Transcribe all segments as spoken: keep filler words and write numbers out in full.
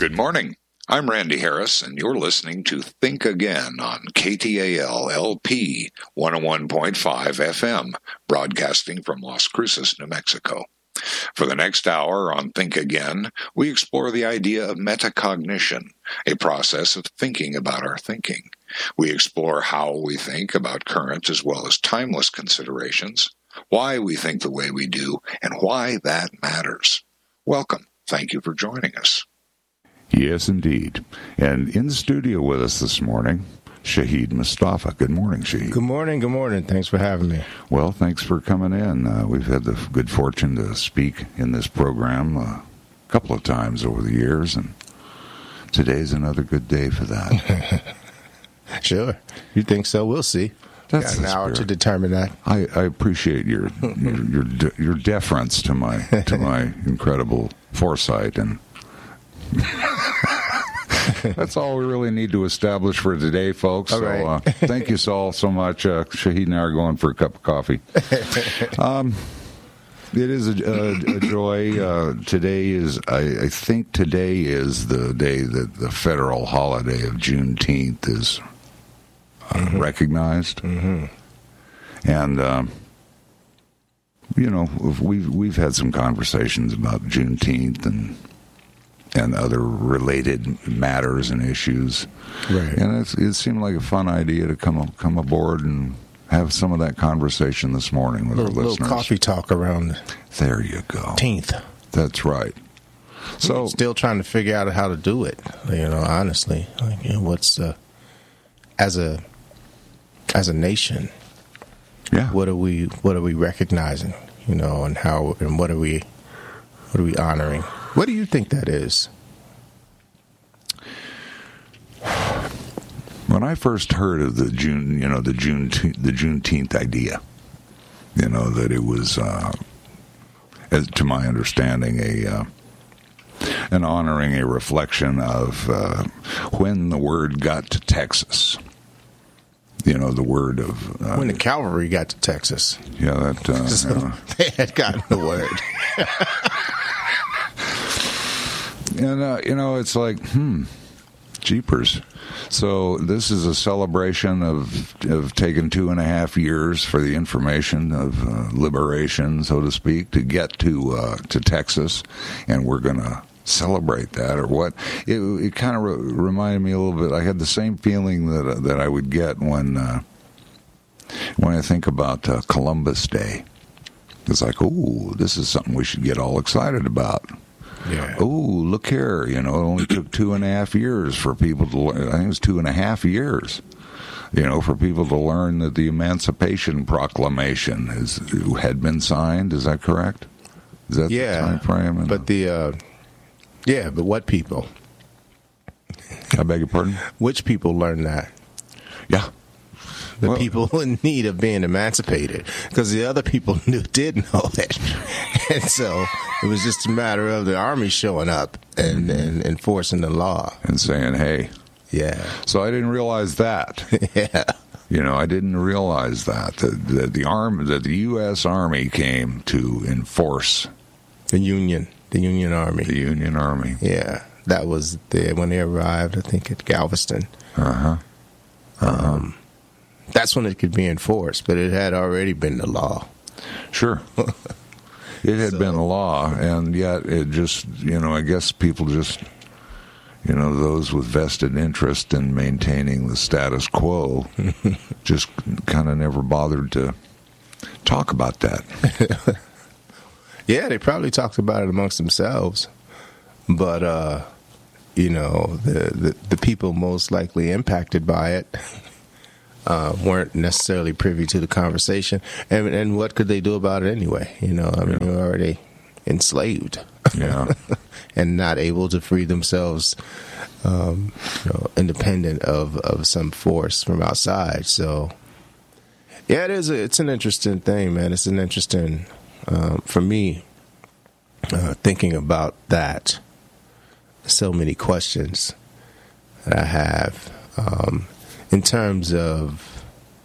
Good morning. I'm Randy Harris, and you're listening to Think Again on K T A L L P one oh one point five F M, broadcasting from Las Cruces, New Mexico. For the next hour on Think Again, we explore the idea of metacognition, a process of thinking about our thinking. We explore how we think about current as well as timeless considerations, why we think the way we do, and why that matters. Welcome. Thank you for joining us. Yes, indeed. And in the studio with us this morning, Shahid Mustafa. Good morning, Shahid. Good morning. Good morning. Thanks for having me. Well, thanks for coming in. Uh, we've had the good fortune to speak in this program uh, a couple of times over the years, and today's another good day for that. Sure. You think so? We'll see. That's Got an hour to determine that. I, I appreciate your your your, de- your deference to my to my incredible foresight, and that's all we really need to establish for today, folks. All so right. uh, thank you all so much. Uh, Shahid and I are going for a cup of coffee. Um, it is a, a, a joy. Uh, today is, I, I think today is the day that the federal holiday of Juneteenth is uh, mm-hmm. recognized. Mm-hmm. And, um, you know, we've, we've had some conversations about Juneteenth and and other related matters and issues. Right. And it's, it seemed like a fun idea to come come aboard and have some of that conversation this morning with little, our listeners. Little coffee talk around There you go. Teenth. That's right. So still trying to figure out how to do it, you know, honestly. Like, you know, what's, uh, as a, as a nation, yeah. what are we, what are we recognizing, you know, and how, and what are we, what are we honoring? What do you think that is? When I first heard of the June, you know, the June, the Juneteenth idea, you know, that it was, uh, as, to my understanding, a uh, an honoring, a reflection of uh, when the word got to Texas. You know, the word of uh, when the cavalry got to Texas. Yeah, that uh, so uh, they had gotten the word. And, uh, you know, it's like, hmm, jeepers. So this is a celebration of of taking two and a half years for the information of uh, liberation, so to speak, to get to uh, to Texas, and we're going to celebrate that, or what? It, it kind of re- reminded me a little bit. I had the same feeling that uh, that I would get when uh, when I think about uh, Columbus Day. It's like, ooh, this is something we should get all excited about. Yeah. Oh, look here! You know, it only took two and a half years for people to learn. I think it was two and a half years. You know, for people to learn that the Emancipation Proclamation is had been signed. Is that correct? Is that yeah, the time frame? And, but the uh, yeah, but what people? I beg your pardon? Which people learned that? Yeah. The well, people in need of being emancipated, because the other people knew, did know it. And so it was just a matter of the army showing up and, and enforcing the law. And saying, hey. Yeah. So I didn't realize that. Yeah. You know, I didn't realize that, that, that the arm, that the U S Army came to enforce. The Union, the Union Army. The Union Army. Yeah. That was the, when they arrived, I think, at Galveston. Uh-huh. Uh-huh. Um, That's when it could be enforced, but it had already been the law. Sure. It had so. been the law, and yet it just, you know, I guess people just, you know, those with vested interest in maintaining the status quo just kind of never bothered to talk about that. Yeah, they probably talked about it amongst themselves, but, uh, you know, the, the, the people most likely impacted by it Uh, weren't necessarily privy to the conversation, and and what could they do about it anyway? You know, I mean, yeah. They're already enslaved, yeah, and not able to free themselves, um, you know, independent of, of some force from outside. So, yeah, it is. A, it's an interesting thing, man. It's an interesting um, for me uh, thinking about that. So many questions that I have. Um, In terms of,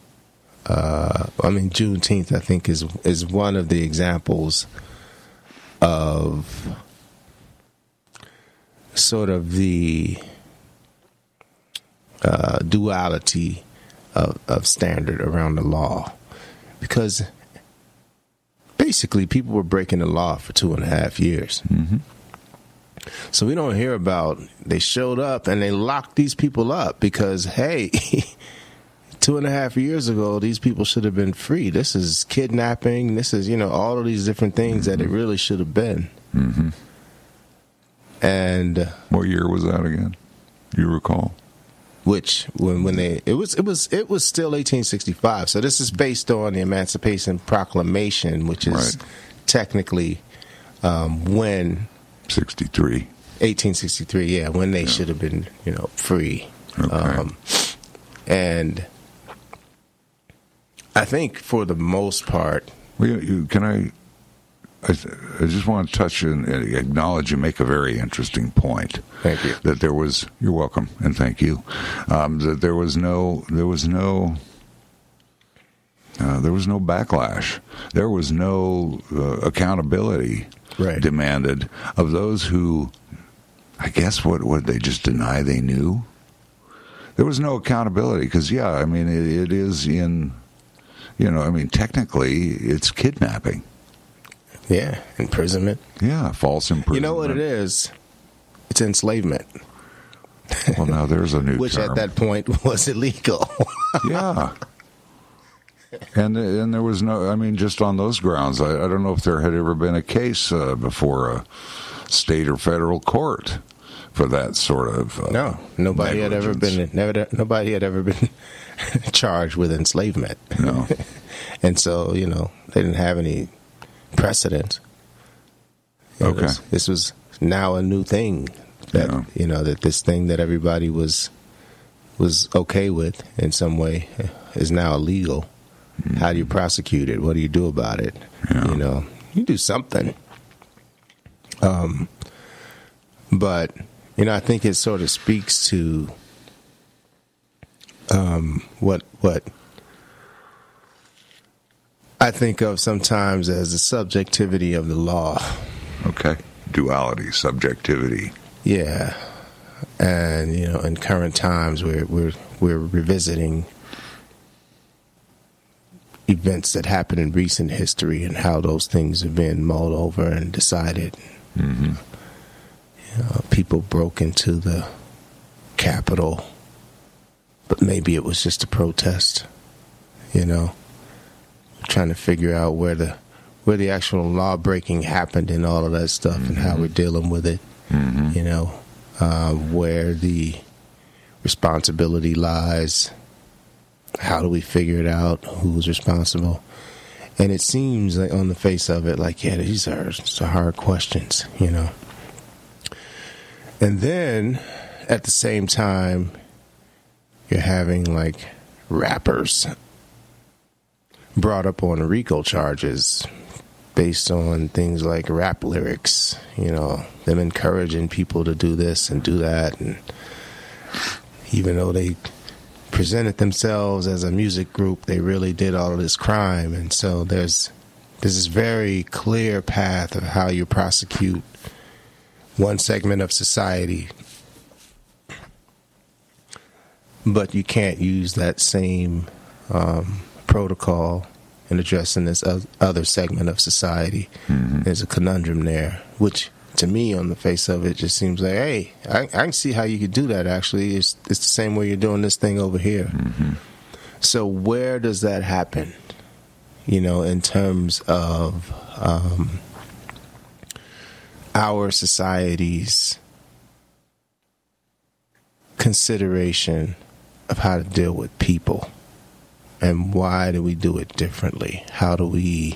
uh, I mean, Juneteenth, I think, is is one of the examples of sort of the uh, duality of, of standard around the law, because basically people were breaking the law for two and a half years. Mm-hmm. So we don't hear about they showed up and they locked these people up because, hey, two and a half years ago, these people should have been free. This is kidnapping. This is, you know, all of these different things mm-hmm. that it really should have been. Mm-hmm. And what year was that again? Do you recall? Which when when they it was it was it was still eighteen sixty-five. So this is based on the Emancipation Proclamation, which is right. technically um, when sixty-three eighteen sixty-three. Yeah, when they yeah. should have been, you know, free. Okay. Um, and I think for the most part, well, you, you, can I? I, I just want to touch and acknowledge you make a very interesting point. Thank you. That there was, you're welcome, and thank you. Um, that there was no, there was no, uh, there was no backlash. There was no uh, accountability right. demanded of those who, I guess, what would they just deny they knew? There was no accountability because, yeah, I mean, it, it is in, you know, I mean, technically, it's kidnapping. Yeah, imprisonment. Yeah, false imprisonment. You know what it is? It's enslavement. Well, now there's a new Which term. at that point was illegal. Yeah. And and there was no, I mean, just on those grounds, I, I don't know if there had ever been a case uh, before a state or federal court for that sort of uh, no, nobody had ever been, never, nobody had ever been charged with enslavement. No. And so, you know, they didn't have any precedent. You know, okay. This, this was now a new thing that, yeah. you know, that this thing that everybody was was okay with in some way is now illegal. Mm-hmm. How do you prosecute it? What do you do about it? Yeah. You know, you do something. Um, but, you know, I think it sort of speaks to um, what what I think of sometimes as the subjectivity of the law. Okay. Duality, subjectivity. Yeah. And, you know, in current times we're we're we're revisiting events that happened in recent history and how those things have been mulled over and decided. Mm-hmm. You know, people broke into the Capitol, but maybe it was just a protest, you know. Trying to figure out where the where the actual law breaking happened and all of that stuff, mm-hmm. and how we're dealing with it. Mm-hmm. You know, uh, where the responsibility lies. How do we figure it out? Who's responsible? And it seems like on the face of it, like, yeah, these are some hard questions, you know. And then at the same time, you're having like rappers brought up on RICO charges based on things like rap lyrics, you know, them encouraging people to do this and do that. And even though they presented themselves as a music group, they really did all of this crime. And so there's, there's this very clear path of how you prosecute one segment of society, but you can't use that same um, protocol in addressing this other segment of society. Mm-hmm. There's a conundrum there, which to me, on the face of it, just seems like, hey, I, I can see how you could do that. Actually, it's it's the same way you're doing this thing over here. Mm-hmm. So where does that happen? You know, in terms of um, our society's consideration of how to deal with people. And why do we do it differently? How do we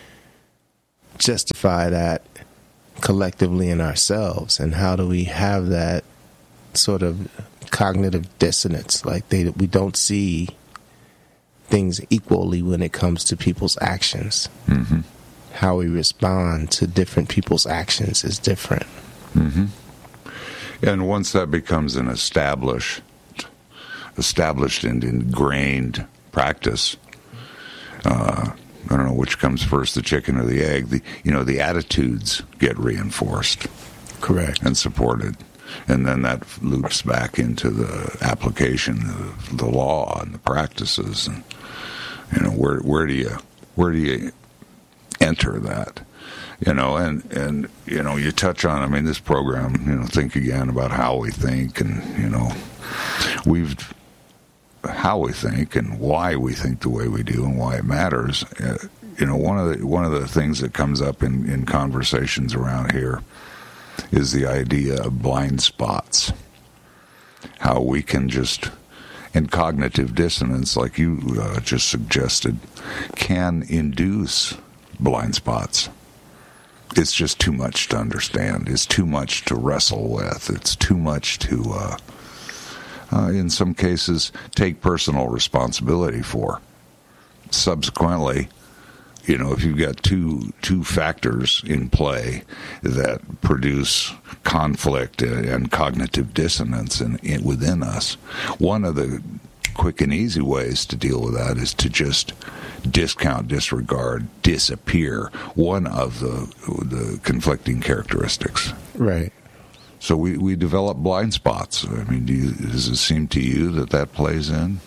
justify that collectively in ourselves? And how do we have that sort of cognitive dissonance? Like they, we don't see things equally when it comes to people's actions. Mm-hmm. How we respond to different people's actions is different. Mm-hmm. And once that becomes an established, established and ingrained practice, uh, I don't know which comes first, the chicken or the egg. The you know the attitudes get reinforced, correct, and supported. And then that loops back into the application of the law and the practices, and you know where where do you where do you enter that? You know, and, and you know you touch on. I mean, this program. You know, think again about how we think, and you know, we've how we think and why we think the way we do and why it matters. Uh, you know, one of the one of the things that comes up in, in conversations around here is the idea of blind spots. How we can just, and cognitive dissonance, like you uh, just suggested, can induce blind spots. It's just too much to understand. It's too much to wrestle with. It's too much to, uh, uh, in some cases, take personal responsibility for. Subsequently, you know, if you've got two two factors in play that produce conflict and cognitive dissonance in, in, within us, one of the quick and easy ways to deal with that is to just discount, disregard, disappear one of the the conflicting characteristics. Right. So we, we develop blind spots. I mean, do you, does it seem to you that that plays in?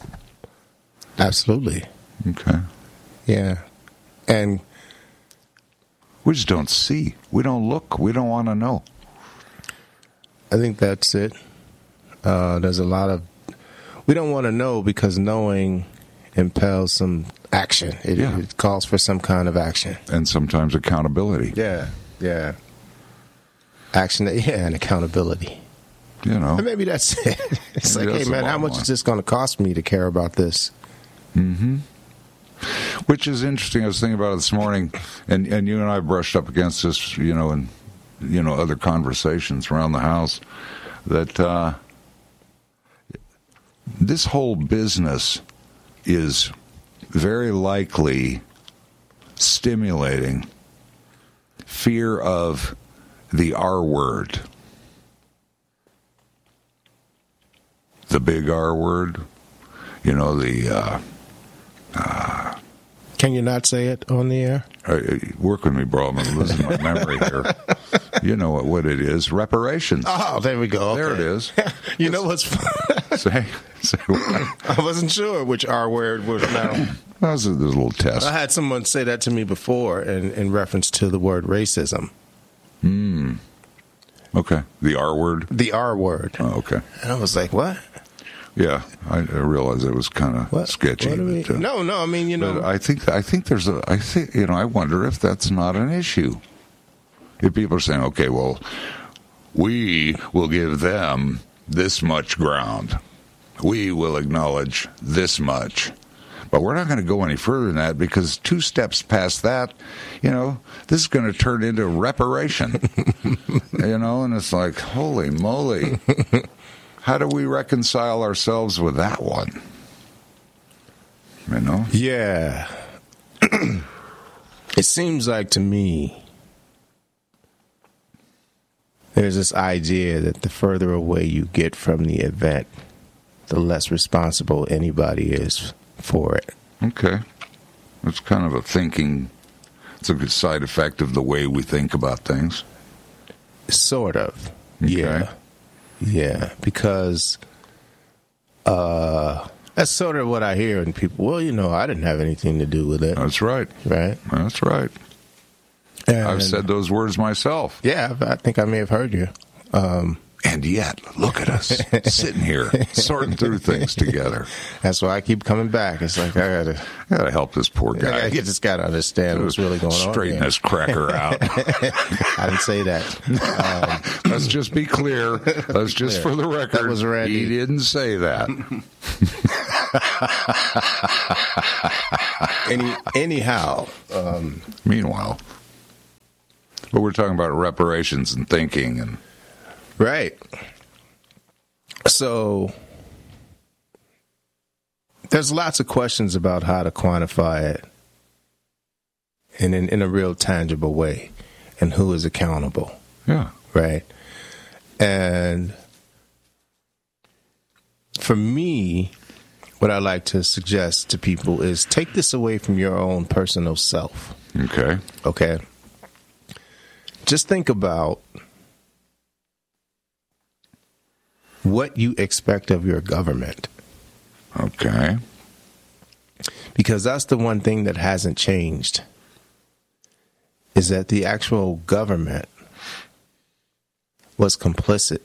Absolutely. Okay. Yeah. And we just don't see. We don't look. We don't want to know. I think that's it. Uh, there's a lot of... We don't want to know because knowing impels some action. It, Yeah. it calls for some kind of action. And sometimes accountability. Yeah, yeah. Action, that, yeah, and accountability. You know. And maybe that's it. It's Maybe like, that's hey, the man, how bottom much line. is this going to cost me to care about this? Mm-hmm. Which is interesting. I was thinking about it this morning, and, and you and I brushed up against this, you know, in you know other conversations around the house, that uh, this whole business is very likely stimulating fear of the R word, the big R word. You know, the uh, uh, Can you not say it on the air? uh, work with me, bro. I'm losing my memory here. You know what, what it is. Reparations. Oh, there we go. There Okay. it is. You know what's fun? Say, say what? I wasn't sure which R word was now. That was a, this little test. I had someone say that to me before in, in reference to the word racism. Hmm. Okay. The R word? The R word. Oh, okay. And I was like, what? Yeah, I, I realized it was kind of What? sketchy. What do we- but, uh, no, no, I mean, you know. But I think I think there's a I think you know I wonder if that's not an issue. If people are saying, okay, well, we will give them this much ground, we will acknowledge this much, but we're not going to go any further than that because two steps past that, you know, this is going to turn into reparation. You know, and it's like, holy moly. How do we reconcile ourselves with that one? You know? Yeah. It seems like to me there's this idea that the further away you get from the event, the less responsible anybody is for it. Okay. It's kind of a thinking, it's a good side effect of the way we think about things. Sort of. Okay. Yeah. Yeah. Because uh, that's sort of what I hear in people. Well, you know, I didn't have anything to do with it. That's right. Right? That's right. And, I've said those words myself. Yeah, I think I may have heard you. Um, And yet, look at us, sitting here, sorting through things together. that's why I keep coming back. It's like, I gotta, I gotta help this poor I guy. gotta get this guy to understand what's really going on. Straighten here. this cracker out. I didn't say that. Um, Let's just be clear. Let's just Clear. for the record. That was Randy. He didn't say that. any, anyhow, um, Meanwhile, but we're talking about reparations and thinking and right. So there's lots of questions about how to quantify it and in, in a real tangible way and who is accountable. yeah. Right. And for me, what I like to suggest to people is take this away from your own personal self. Okay. Okay. Just think about what you expect of your government. Okay. Because that's the one thing that hasn't changed, is that the actual government was complicit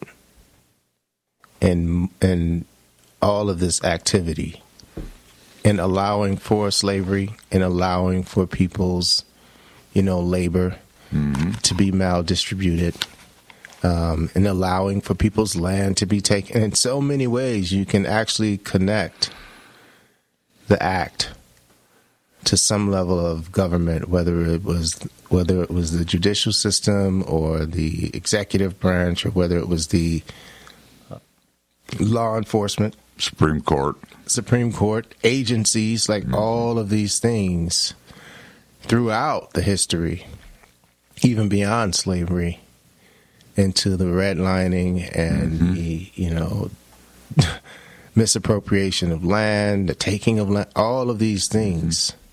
in in all of this activity, in allowing for slavery, in allowing for people's, you know, labor mm-hmm. to be maldistributed, um, and allowing for people's land to be taken. In so many ways, you can actually connect the act to some level of government, whether it was whether it was the judicial system or the executive branch, or whether it was the law enforcement, Supreme Court, Supreme Court agencies, like mm-hmm. all of these things throughout the history, even beyond slavery, into the redlining and mm-hmm. the, you know, misappropriation of land, the taking of land, all of these things mm-hmm.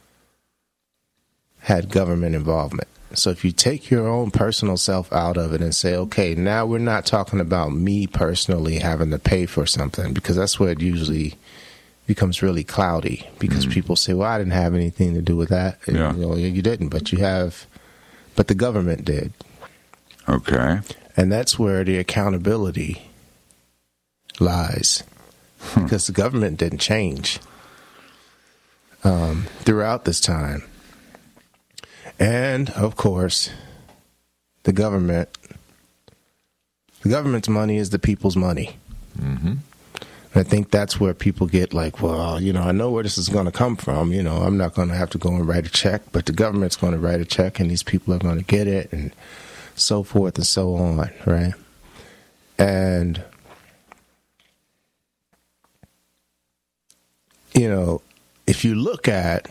had government involvement. So if you take your own personal self out of it and say, okay, now we're not talking about me personally having to pay for something, because that's where it usually becomes really cloudy, because mm. people say, well, I didn't have anything to do with that. Yeah. You know, you didn't, but you have, but the government did. Okay. And that's where the accountability lies, hmm. because the government didn't change um, throughout this time. And, of course, the government, the government's money is the people's money. Mm-hmm. I think that's where people get like, well, you know, I know where this is going to come from. You know, I'm not going to have to go and write a check, but the government's going to write a check, and these people are going to get it, and so forth and so on, right? And, you know, if you look at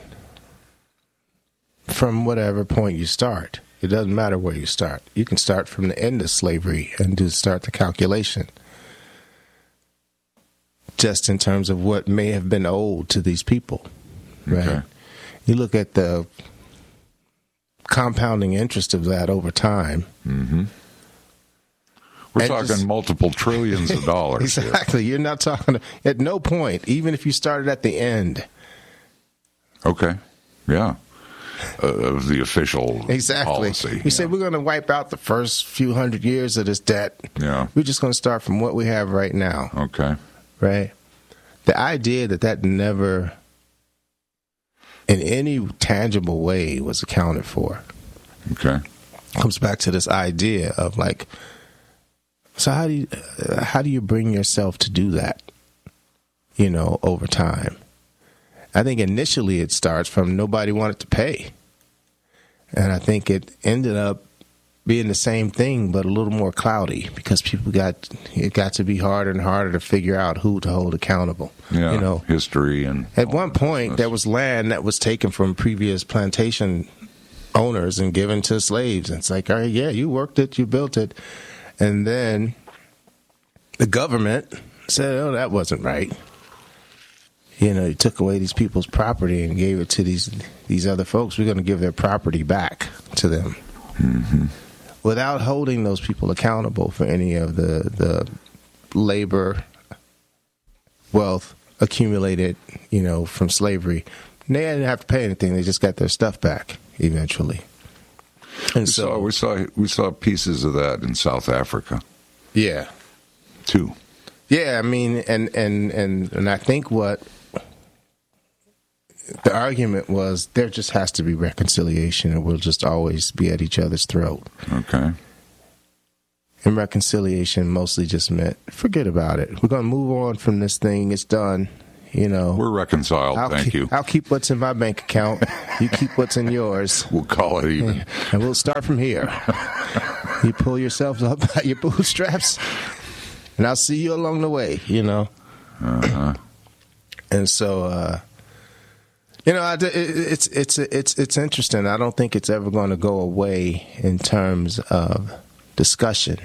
from whatever point you start, it doesn't matter where you start. You can start from the end of slavery and do start the calculation, just in terms of what may have been owed to these people, right? Okay. You look at the compounding interest of that over time. Mm-hmm. We're talking just multiple trillions of dollars. Exactly. Here. You're not talking at no point, even if you started at the end. Okay. Yeah. Uh, of the official exactly. policy. You yeah. say we're going to wipe out the first few hundred years of this debt. Yeah. We're just going to start from what we have right now. Okay. Right? The idea that that never, in any tangible way, was accounted for. Okay. Comes back to this idea of like, so how do you, uh, how do you bring yourself to do that, you know, over time? I think initially it starts from nobody wanted to pay. And I think it ended up being the same thing, but a little more cloudy, because people got, it got to be harder and harder to figure out who to hold accountable. Yeah, you know, history. And at one point, there was land that was taken from previous plantation owners and given to slaves. And it's like, all right, yeah, you worked it, you built it. And then the government said, oh, that wasn't right. You know, you took away these people's property and gave it to these these other folks. We're going to give their property back to them, mm-hmm. without holding those people accountable for any of the the labor, wealth accumulated, you know, from slavery. And they didn't have to pay anything. They just got their stuff back eventually. And we so saw, we saw we saw pieces of that in South Africa. Yeah, too. Yeah, I mean, and and and and I think what the argument was, there just has to be reconciliation, and we'll just always be at each other's throat. Okay. And reconciliation mostly just meant, forget about it. We're going to move on from this thing. It's done. You know, we're reconciled. I'll Thank keep, you. I'll keep what's in my bank account. You keep what's in yours. We'll call it even. And we'll start from here. You pull yourselves up by your bootstraps, and I'll see you along the way, you know. Uh-huh. And so, uh, you know, I, it, it's it's it's it's interesting. I don't think it's ever going to go away in terms of discussion,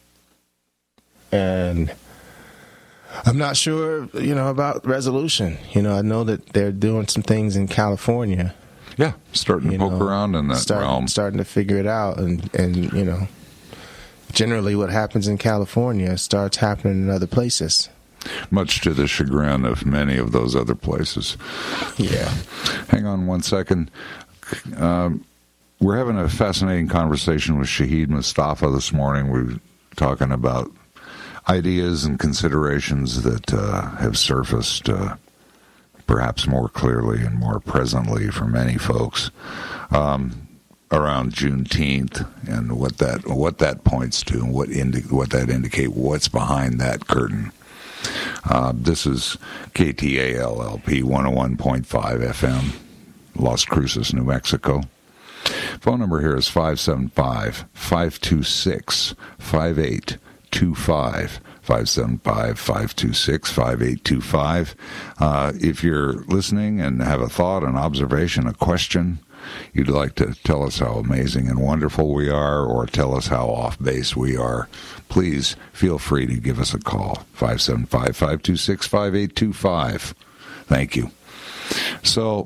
and I'm not sure, you know, about resolution. You know, I know that they're doing some things in California. Yeah, starting to poke know, around in that start, realm, starting to figure it out, and and you know. generally what happens in California starts happening in other places. Much to the chagrin of many of those other places. Yeah. Hang on one second. Um, we're having a fascinating conversation with Shahid Mustafa this morning. We're talking about ideas and considerations that uh, have surfaced uh, perhaps more clearly and more presently for many folks um, around Juneteenth and what that what that points to and what indi- what that indicate what's behind that curtain. Uh, this is K T A L L P one oh one point five F M, Las Cruces, New Mexico. Phone number here is five seven five, five two six, five eight two five, five seven five, five two six, five eight two five. Uh, if you're listening and have a thought, an observation, a question, you'd like to tell us how amazing and wonderful we are or tell us how off base we are, please feel free to give us a call, five seven five, five two six, five eight two five. Thank you. So,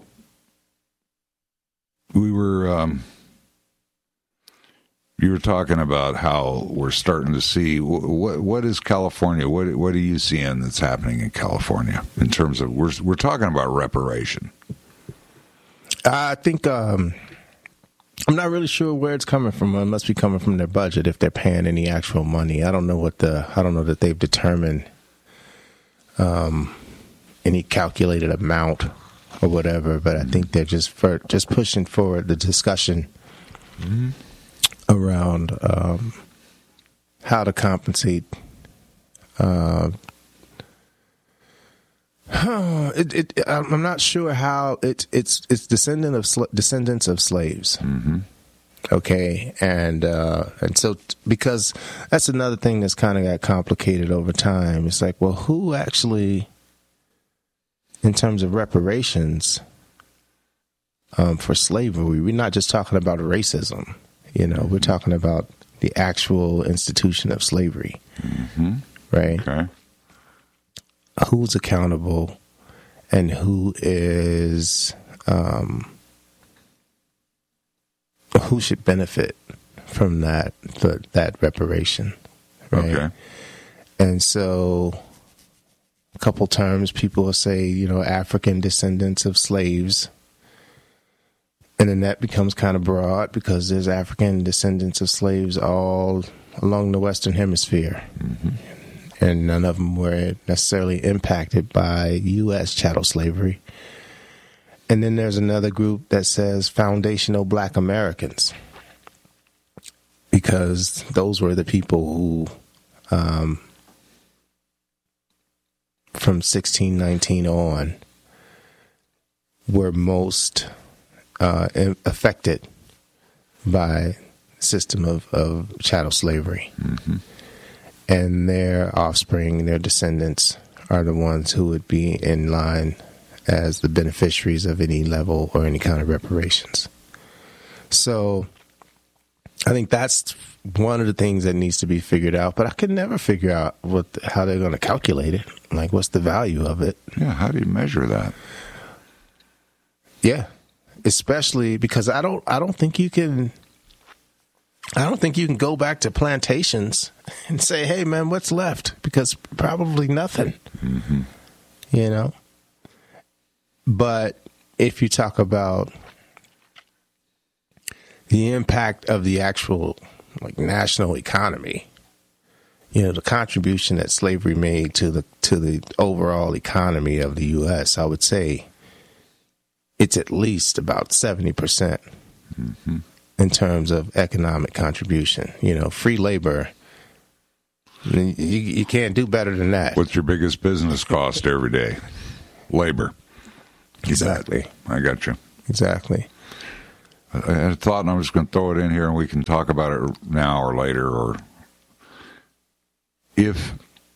we were, um, you were talking about how we're starting to see, what what is California, what what are you seeing that's happening in California in terms of, we're, we're talking about reparation. I think um, I'm not really sure where it's coming from. It must be coming from their budget if they're paying any actual money. I don't know what the I don't know that they've determined um, any calculated amount or whatever. But I think they're just for just pushing forward the discussion mm-hmm. around um, how to compensate. Uh, It, it, I'm not sure how it, it's it's descendant of sl- descendants of slaves. Mm-hmm. Okay, and uh, and so t- because that's another thing that's kind of got complicated over time. It's like, well, who actually, in terms of reparations um, for slavery, we're not just talking about racism. You know, mm-hmm. we're talking about the actual institution of slavery, mm-hmm. right? Okay. Who's accountable and who is um, who should benefit from that the, that reparation, right? Okay. And so a couple terms people will say, you know, African descendants of slaves, and then that becomes kind of broad because there's African descendants of slaves all along the Western Hemisphere. Mm-hmm. And none of them were necessarily impacted by U S chattel slavery. And then there's another group that says foundational Black Americans, because those were the people who, um, from sixteen nineteen on, were most uh, affected by the system of, of chattel slavery. Mm-hmm. And their offspring, their descendants, are the ones who would be in line as the beneficiaries of any level or any kind of reparations. So I think that's one of the things that needs to be figured out. But I could never figure out what how they're going to calculate it. Like, what's the value of it? Yeah, how do you measure that? Yeah, especially because I don't I don't think you can. I don't think you can go back to plantations and say, hey, man, what's left? Because probably nothing, mm-hmm. you know. But if you talk about the impact of the actual like national economy, you know, the contribution that slavery made to the to the overall economy of the U S, I would say it's at least about seventy percent. Mm-hmm. In terms of economic contribution. You know, free labor, you, you can't do better than that. What's your biggest business cost every day? Labor. Exactly. I got you. Exactly. I had a thought, and I'm just going to throw it in here, and we can talk about it now or later. Or if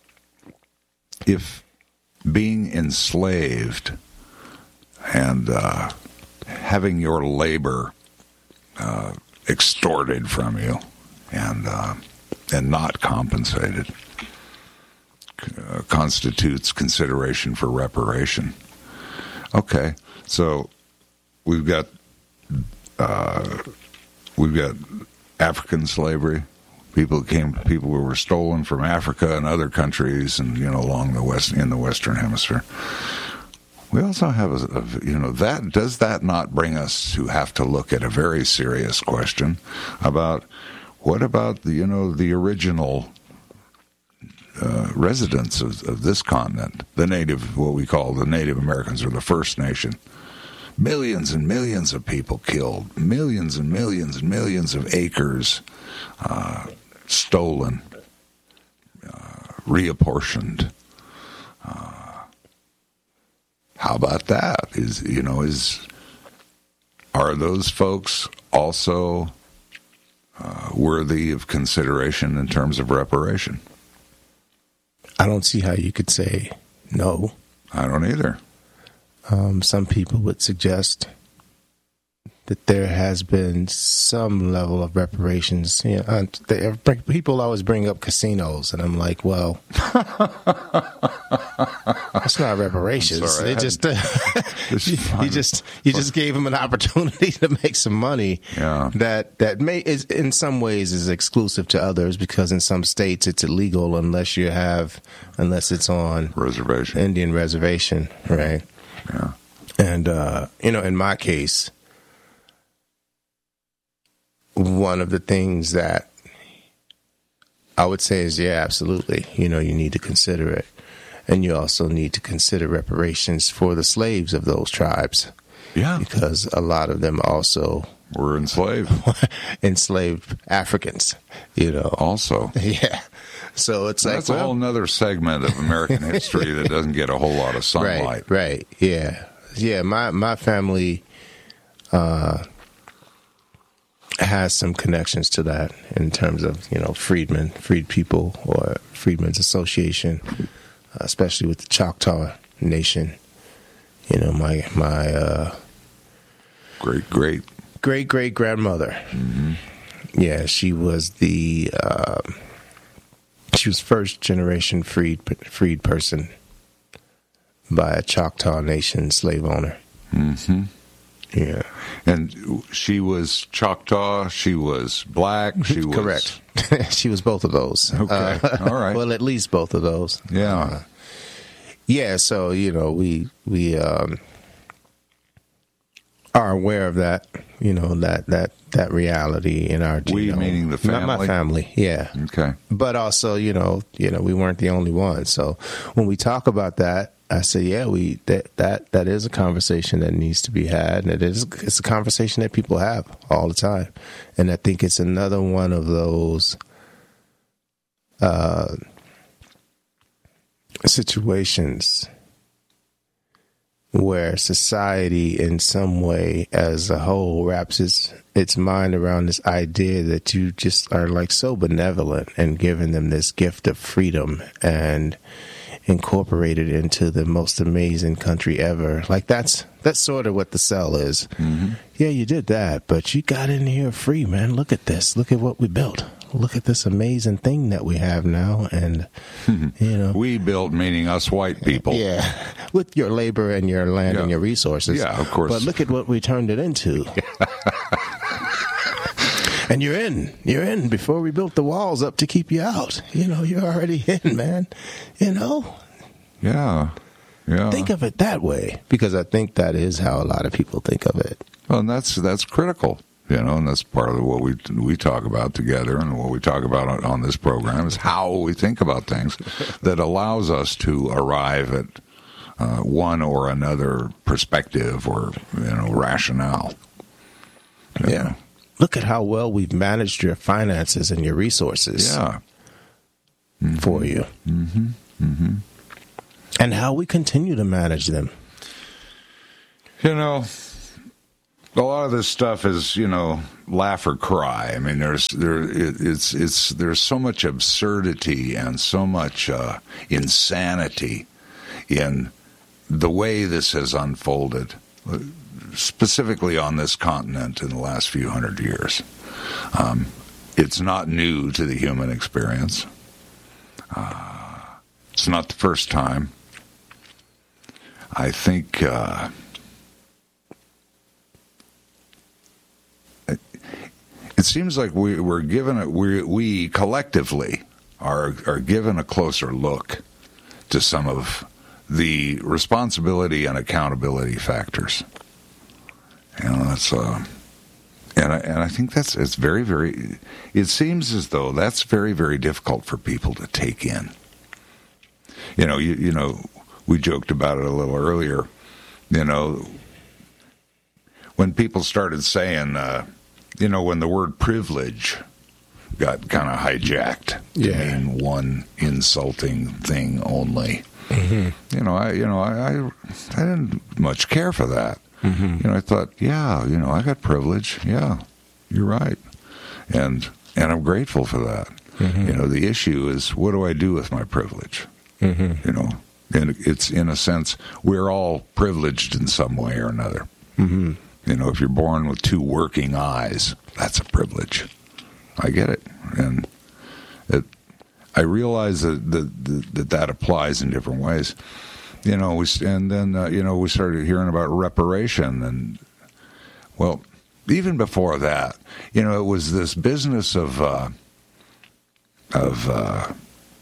if being enslaved and uh, having your labor Uh, extorted from you and uh, and not compensated uh, constitutes consideration for reparation. Okay, so we've got uh, we've got African slavery, People came, people who were stolen from Africa and other countries, and you know, along the west in the Western Hemisphere. We also have a, a you know that does that not bring us to have to look at a very serious question about what about the you know the original uh, residents of, of this continent, the native, what we call the Native Americans or the First Nation. Millions and millions of people killed, millions and millions and millions of acres uh, stolen, uh, reapportioned. Uh, how about that? Is you know is are those folks also uh, worthy of consideration in terms of reparation? I don't see how you could say no. I don't either. Um, some people would suggest that there has been some level of reparations. You know, they, people always bring up casinos, and I'm like, well, that's not reparations. Sorry, they just uh, you, you just you just gave them an opportunity to make some money. Yeah. That that may is in some ways is exclusive to others, because in some states it's illegal unless you have unless it's on Reservation. Indian reservation, right? Yeah. And, uh, you know, in my case, one of the things that I would say is, yeah, absolutely, you know, you need to consider it. And you also need to consider reparations for the slaves of those tribes. Yeah. Because a lot of them also were enslaved. enslaved Africans, you know. Also. Yeah. So it's well, like, that's well, a whole nother segment of American history that doesn't get a whole lot of sunlight. Right, right, yeah, yeah. My my family uh, has some connections to that in terms of you know freedmen, freed people, or Freedmen's Association, especially with the Choctaw Nation. You know, my my uh, great great great great grandmother. Mm-hmm. Yeah, she was the. Uh, She was first generation freed freed person by a Choctaw Nation slave owner. Mm-hmm. Yeah, and she was Choctaw. She was black. She was correct. She was both of those. Okay, uh, all right. Well, at least both of those. Yeah, uh, yeah. So you know, we we um, are aware of that. You know that that that reality in our we you know, meaning the family. Not my family. Yeah. Okay. But also, you know, you know, we weren't the only ones. So when we talk about that, I say, yeah, we that that that is a conversation that needs to be had, and it is it's a conversation that people have all the time, and I think it's another one of those uh, situations where society in some way as a whole wraps its its mind around this idea that you just are like so benevolent and giving them this gift of freedom and incorporate it into the most amazing country ever. Like that's that's sort of what the cell is. Mm-hmm. Yeah, you did that, but you got in here free, man. Look at this. Look at what we built. Look at this amazing thing that we have now. And, you know. We built, meaning us white people. Yeah. With your labor and your land yeah. and your resources. Yeah, of course. But look at what we turned it into. And you're in. You're in before we built the walls up to keep you out. You know, you're already in, man. You know? Yeah. Yeah. Think of it that way. Because I think that is how a lot of people think of it. Well, and that's that's critical. You know, and that's part of what we we talk about together, and what we talk about on, on this program is how we think about things that allows us to arrive at uh, one or another perspective or, you know, rationale. You yeah. know. Look at how well we've managed your finances and your resources yeah. mm-hmm. for you. Mm-hmm. Mm-hmm. And how we continue to manage them. You know, a lot of this stuff is, you know, laugh or cry. I mean, there's there it, it's it's there's so much absurdity and so much uh, insanity in the way this has unfolded, specifically on this continent in the last few hundred years. Um, it's not new to the human experience. Uh, it's not the first time. I think. Uh, it seems like we, we're given a, we we collectively are are given a closer look to some of the responsibility and accountability factors. You know, that's uh, and I, and I think that's it's very very. It seems as though that's very very difficult for people to take in. You know, you you know, we joked about it a little earlier. You know, when people started saying, uh, you know, when the word privilege got kind of hijacked to Yeah. mean one insulting thing only. Mm-hmm. You know, I you know I, I I didn't much care for that. Mm-hmm. You know, I thought, yeah, you know, I got privilege. Yeah, you're right, and and I'm grateful for that. Mm-hmm. You know, the issue is, what do I do with my privilege? Mm-hmm. You know, and it's in a sense we're all privileged in some way or another. Mm-hmm. You know, if you're born with two working eyes, that's a privilege. I get it, and it. I realize that that, that that applies in different ways. You know, we and then uh, you know we started hearing about reparation, and well, even before that, you know, it was this business of uh, of uh,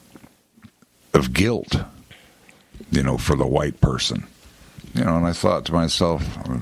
of guilt, you know, for the white person. You know, and I thought to myself,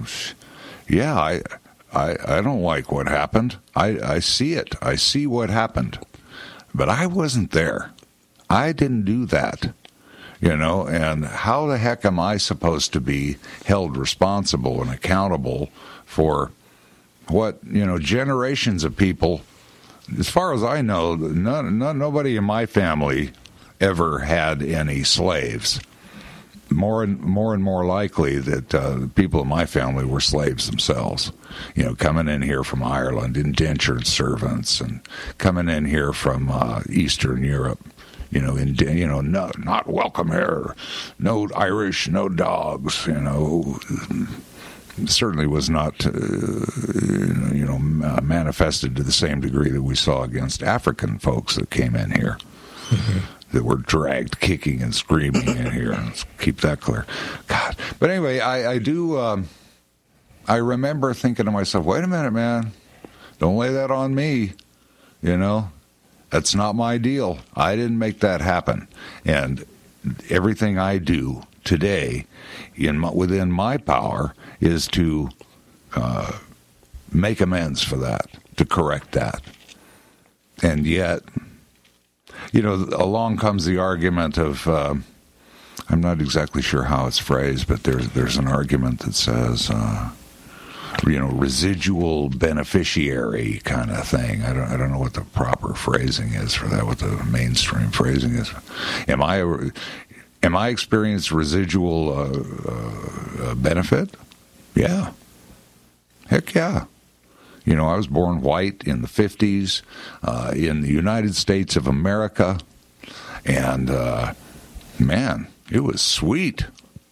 yeah, I I, I don't like what happened. I, I see it. I see what happened. But I wasn't there. I didn't do that. You know, and how the heck am I supposed to be held responsible and accountable for what, you know, generations of people, as far as I know, none, none, nobody in my family ever had any slaves. More and more and more likely that uh, the people in my family were slaves themselves, you know, coming in here from Ireland, indentured servants, and coming in here from uh, Eastern Europe, you know, in you know, no, not welcome here, no Irish, no dogs, you know. Certainly was not, uh, you know, manifested to the same degree that we saw against African folks that came in here. Mm-hmm. That were dragged kicking and screaming in here. Let's keep that clear. God. But anyway, I, I do, um, I remember thinking to myself, wait a minute, man. Don't lay that on me. You know, that's not my deal. I didn't make that happen. And everything I do today in my, within my power is to uh, make amends for that, to correct that. And yet, you know, along comes the argument of, uh, I'm not exactly sure how it's phrased, but there's there's an argument that says, uh, you know, residual beneficiary kind of thing. I don't I don't know what the proper phrasing is for that, what the mainstream phrasing is. Am I am I experiencing residual uh, uh, benefit? Yeah. Heck yeah. You know, I was born white in the fifties uh, in the United States of America, and, uh, man, it was sweet.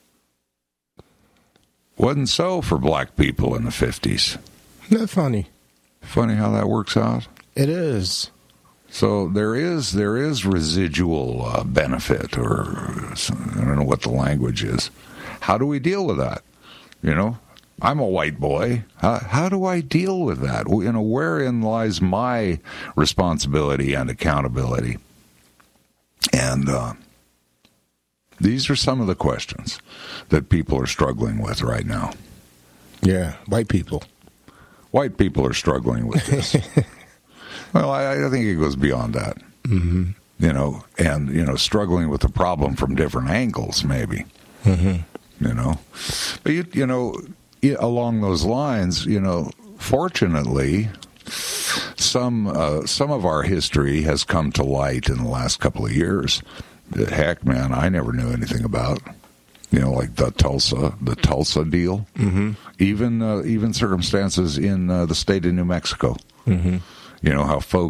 Wasn't so for black people in the fifties. Isn't that funny? Funny how that works out. It is. So there is there is residual uh, benefit, or I don't know what the language is. How do we deal with that? You know? I'm a white boy. How, how do I deal with that? You know, wherein lies my responsibility and accountability? And uh, these are some of the questions that people are struggling with right now. Yeah, white people. White people are struggling with this. Well, I, I think it goes beyond that. Mm-hmm. You know, and, you know, struggling with the problem from different angles, maybe. Mm-hmm. You know, but, you, you know, along those lines, you know, fortunately, some uh, some of our history has come to light in the last couple of years that, heck, man, I never knew anything about. You know, like the Tulsa, the Tulsa deal, mm-hmm. even uh, even circumstances in uh, the state of New Mexico. Mm-hmm. You know how folks.